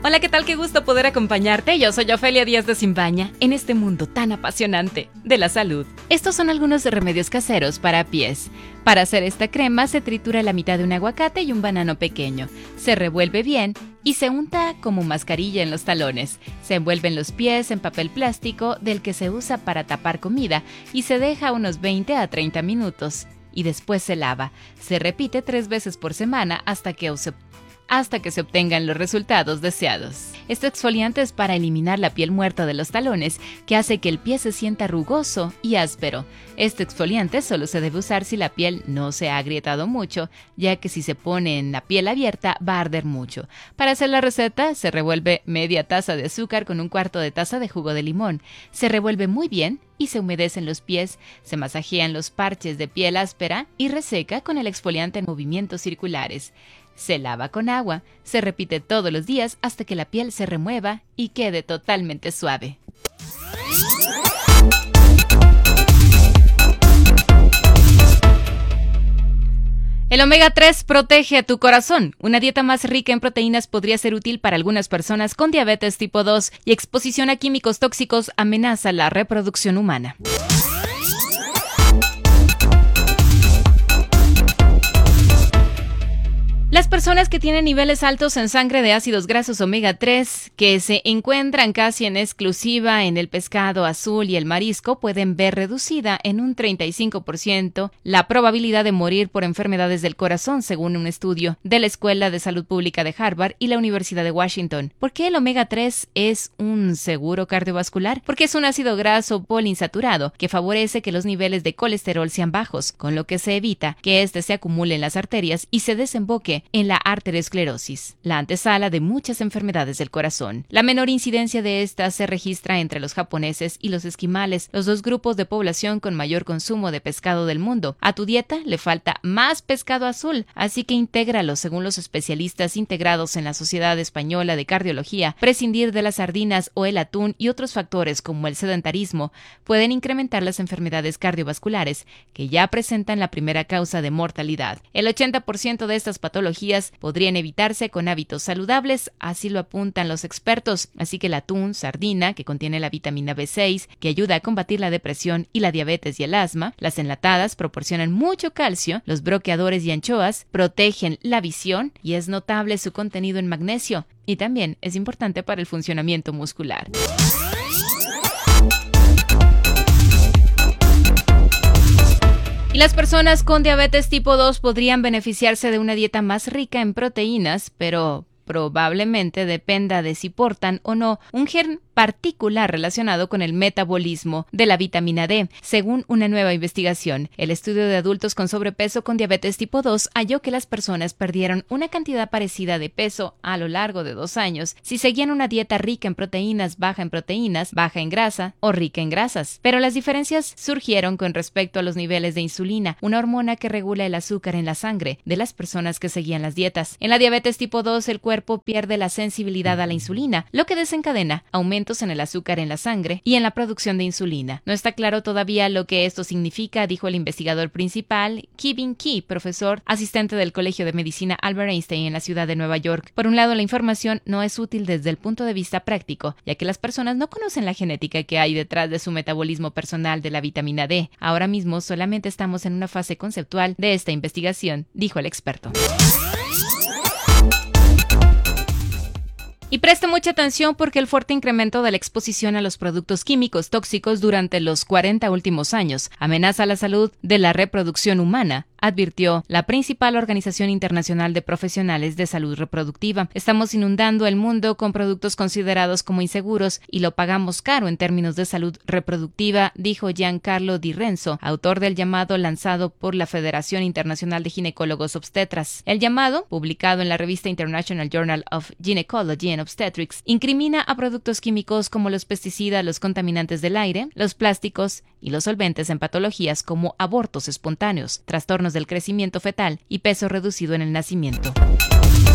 Hola, ¿qué tal? Qué gusto poder acompañarte. Yo soy Ofelia Díaz de Simbaña en este mundo tan apasionante de la salud. Estos son algunos remedios caseros para pies. Para hacer esta crema se tritura la mitad de un aguacate y un banano pequeño. Se revuelve bien y se unta como mascarilla en los talones. Se envuelven los pies en papel plástico del que se usa para tapar comida y se deja unos 20 a 30 minutos. Y después se lava. Se repite 3 veces por semana hasta que se obtengan los resultados deseados. Este exfoliante es para eliminar la piel muerta de los talones, que hace que el pie se sienta rugoso y áspero. Este exfoliante solo se debe usar si la piel no se ha agrietado mucho, ya que si se pone en la piel abierta va a arder mucho. Para hacer la receta, se revuelve media taza de azúcar con 1/4 de taza de jugo de limón. Se revuelve muy bien y se humedecen los pies, se masajean los parches de piel áspera y reseca con el exfoliante en movimientos circulares. Se lava con agua, se repite todos los días hasta que la piel se remueva y quede totalmente suave. El omega 3 protege a tu corazón. Una dieta más rica en proteínas podría ser útil para algunas personas con diabetes tipo 2 y exposición a químicos tóxicos amenaza la reproducción humana. Las personas que tienen niveles altos en sangre de ácidos grasos omega 3, que se encuentran casi en exclusiva en el pescado azul y el marisco, pueden ver reducida en un 35% la probabilidad de morir por enfermedades del corazón, según un estudio de la Escuela de Salud Pública de Harvard y la Universidad de Washington. ¿Por qué el omega 3 es un seguro cardiovascular? Porque es un ácido graso poliinsaturado que favorece que los niveles de colesterol sean bajos, con lo que se evita que éste se acumule en las arterias y se desemboque en la arteriosclerosis, la antesala de muchas enfermedades del corazón. La menor incidencia de esta se registra entre los japoneses y los esquimales, los dos grupos de población con mayor consumo de pescado del mundo. A tu dieta le falta más pescado azul, así que intégralo. Según los especialistas integrados en la Sociedad Española de Cardiología, prescindir de las sardinas o el atún y otros factores como el sedentarismo pueden incrementar las enfermedades cardiovasculares, que ya presentan la primera causa de mortalidad. El 80% de estas patologías podrían evitarse con hábitos saludables, así lo apuntan los expertos. Así que el atún, sardina, que contiene la vitamina B6, que ayuda a combatir la depresión y la diabetes y el asma, las enlatadas proporcionan mucho calcio, los bloqueadores y anchoas protegen la visión y es notable su contenido en magnesio, y también es importante para el funcionamiento muscular. Y las personas con diabetes tipo 2 podrían beneficiarse de una dieta más rica en proteínas, pero probablemente dependa de si portan o no un gen particular relacionado con el metabolismo de la vitamina D. Según una nueva investigación, el estudio de adultos con sobrepeso con diabetes tipo 2 halló que las personas perdieron una cantidad parecida de peso a lo largo de 2 años si seguían una dieta rica en proteínas, baja en grasa o rica en grasas. Pero las diferencias surgieron con respecto a los niveles de insulina, una hormona que regula el azúcar en la sangre de las personas que seguían las dietas. En la diabetes tipo 2, el cuerpo pierde la sensibilidad a la insulina, lo que desencadena aumentos en el azúcar en la sangre y en la producción de insulina. No está claro todavía lo que esto significa, dijo el investigador principal, Ki-Bin Ki, profesor asistente del Colegio de Medicina Albert Einstein en la ciudad de Nueva York. Por un lado, la información no es útil desde el punto de vista práctico, ya que las personas no conocen la genética que hay detrás de su metabolismo personal de la vitamina D. Ahora mismo solamente estamos en una fase conceptual de esta investigación, dijo el experto. Y preste mucha atención porque el fuerte incremento de la exposición a los productos químicos tóxicos durante los 40 últimos años amenaza la salud de la reproducción humana, advirtió la principal organización internacional de profesionales de salud reproductiva. Estamos inundando el mundo con productos considerados como inseguros y lo pagamos caro en términos de salud reproductiva, dijo Giancarlo Di Renzo, autor del llamado lanzado por la Federación Internacional de Ginecólogos Obstetras. El llamado, publicado en la revista International Journal of Gynecology and Obstetrics, incrimina a productos químicos como los pesticidas, los contaminantes del aire, los plásticos y los solventes en patologías como abortos espontáneos, trastornos del crecimiento fetal y peso reducido en el nacimiento.